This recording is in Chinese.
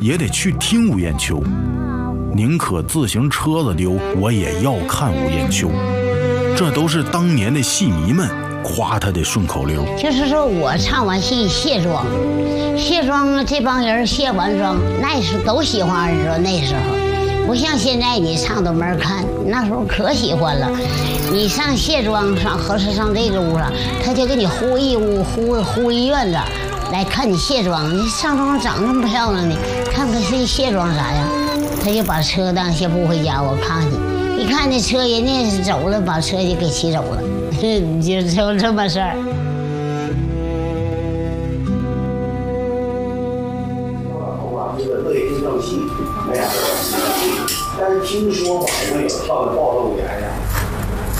也得去听吴艳秋，宁可自行车子丢，我也要看吴艳秋。这都是当年的戏迷们夸他的顺口溜。 就是说我唱完戏卸妆，这帮人卸完妆，那时候都喜欢二哥，那时候不像现在你唱都没人看，那时候可喜欢了。你上卸妆上合适上这个屋上，他就给你呼一屋呼一院子来看你卸妆。你上妆长那么漂亮呢，看看是卸妆啥呀？他就把车当先不回家，我看你，一看那车人家是走了，把车就给骑走了，就这么事儿。 这个乐京正戏没演过，但是听说晚上有跳的暴露演呀。